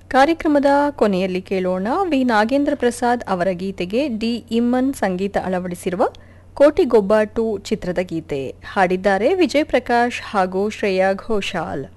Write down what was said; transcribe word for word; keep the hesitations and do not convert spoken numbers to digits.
ಕಾರ್ಯಕ್ರಮದ ಕೊನೆಯಲ್ಲಿ ಕೇಳೋಣ ವಿ ನಾಗೇಂದ್ರ ಪ್ರಸಾದ್ ಅವರ ಗೀತೆಗೆ ಡಿ ಇಮ್ಮನ್ ಸಂಗೀತ ಅಳವಡಿಸಿರುವ ಕೋಟಿಗೊಬ್ಬ ಟು ಚಿತ್ರದ ಗೀತೆ. ಹಾಡಿದ್ದಾರೆ ವಿಜಯ್ ಪ್ರಕಾಶ್ ಹಾಗೂ ಶ್ರೇಯಾ ಘೋಷಾಲ್.